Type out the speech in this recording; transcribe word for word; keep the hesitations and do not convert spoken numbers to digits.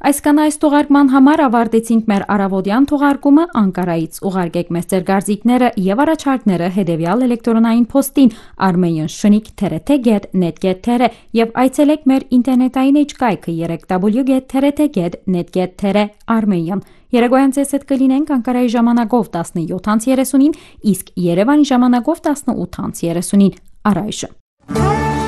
Այսքան այս թողարկման համար ավարտեցինք մեր առավոտյան թողարկումը, Անկարայից ուղարկեք մեզ ձեր կարծիքները եւ առաջարկները հետեւյալ էլեկտրոնային փոստին armenian shnik t r t get net get t r եւ այցելեք մեր ինտերնետային էջկայքը w w w get t r t get net get t r armenian Երեգոյան ձեզ հետ կլինենք Անկարայի ժամանակով տասնյոթ երեսունին, իսկ Երևանի ժամանակով տասնութ երեսունին առայժմ